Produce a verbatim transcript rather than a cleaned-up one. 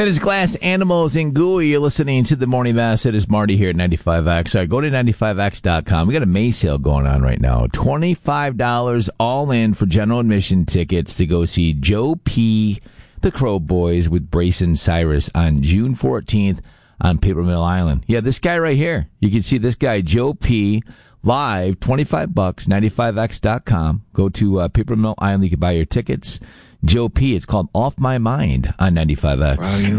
That is Glass Animals and Gooey. You're listening to The Morning Mass. It is Marty here at ninety-five X. All right, go to ninety-five X dot com. We got a May sale going on right now. twenty-five dollars all in for general admission tickets to go see Joe P., the Crow Boys with Brayson Cyrus on June fourteenth on Paper Mill Island. Yeah, this guy right here. You can see this guy, Joe P., live, twenty-five bucks, ninety-five X dot com. Go to uh, Paper Mill Island. You can buy your tickets. Joe P., it's called Off My Mind on ninety-five X.